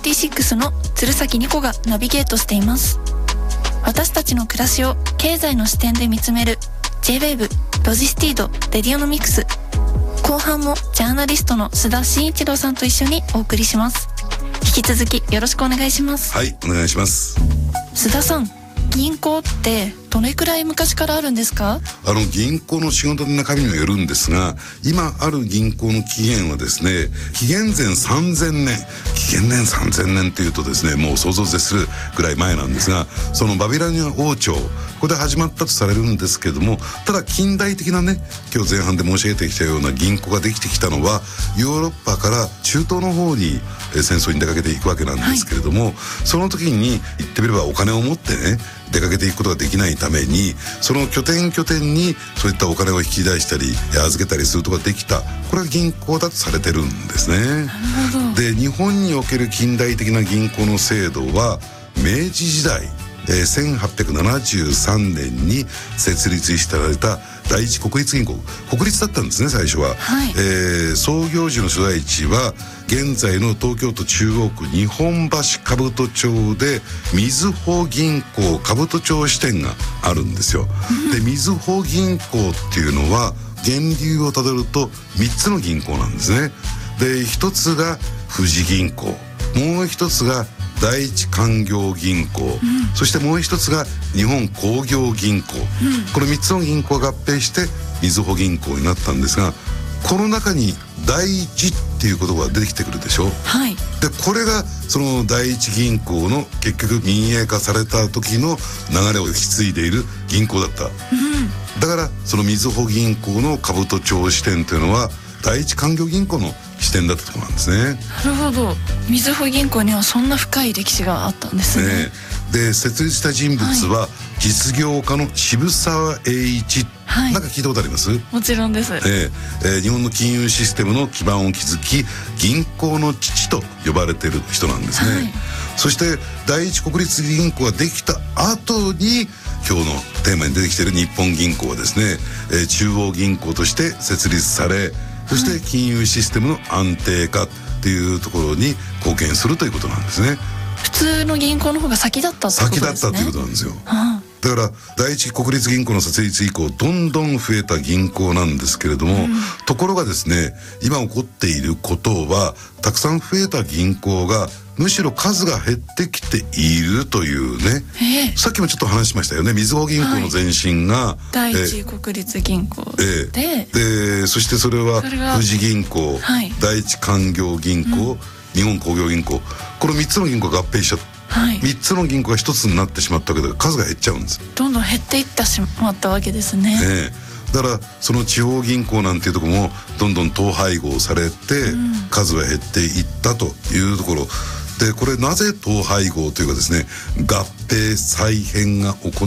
T6 の鶴崎ニコがナビゲートしています。私たちの暮らしを経済の視点で見つめる J-WAVE ロジスティードレディオノミクス。後半もジャーナリストの須田慎一郎さんと一緒にお送りします。引き続きよろしくお願いします。 はい、お願いします。 須田さん、銀行ってどれくらい昔からあるんですか？ 銀行の仕事の中身にもよるんですが、今ある銀行の起源はですね、紀元前3000年、紀元前3000年というとですね、もう想像を絶するぐらい前なんですが、そのバビロニア王朝、ここで始まったとされるんですけれども、ただ近代的なね、今日前半で申し上げてきたような銀行ができてきたのはヨーロッパから中東の方に戦争に出かけていくわけなんですけれども、はい、その時に言ってみればお金を持ってね出かけていくことができないために、その拠点にそういったお金を引き出したり預けたりすることができた、これが銀行だとされてるんですね。で、日本における近代的な銀行の制度は明治時代、1873年に設立された第一国立銀行、国立だったんですね最初は、はい。創業時の所在地は現在の東京都中央区日本橋兜町でみずほ銀行兜町支店があるんですよ。で、みずほ銀行っていうのは源流をたどると3つの銀行なんですね。で、1つが富士銀行、もう1つが第一勧業銀行、そしてもう一つが日本工業銀行、この3つの銀行が合併してみずほ銀行になったんですが、この中に第一っていう言葉が出てきてくるでしょ、はい。で、これがその第一銀行の結局民営化された時の流れを引き継いでいる銀行だった、だからそのみずほ銀行の兜町支店というのは第一勧業銀行の支店だったところなんですね。 なるほど。みずほ銀行にはそんな深い歴史があったんですね。 で、設立した人物は実業家の渋沢栄一、はい、なんか聞いたことあります？ もちろんです。 日本の金融システムの基盤を築き銀行の父と呼ばれている人なんですね、はい。そして第一国立銀行ができた後に今日のテーマに出てきている日本銀行はですね、中央銀行として設立され、そして金融システムの安定化っていうところに貢献するということなんですね。 普通の銀行の方が先だったってことですね。 先だったということなんですよ、だから第一国立銀行の設立以降どんどん増えた銀行なんですけれども、ところがですね、今起こっていることはたくさん増えた銀行がむしろ数が減ってきているというね、さっきもちょっと話しましたよね。みずほ銀行の前身が、 第一国立銀行で、そしてそれは富士銀行、第一勧業銀行、日本工業銀行、この3つの銀行が合併しちゃった、3つの銀行が1つになってしまったわけで数が減っちゃうんです。 どんどん減っていってしまったわけですね。 だからその地方銀行なんていうところもどんどん統廃合されて数が減っていったというところで、これなぜ統廃合というかですね、合併再編が行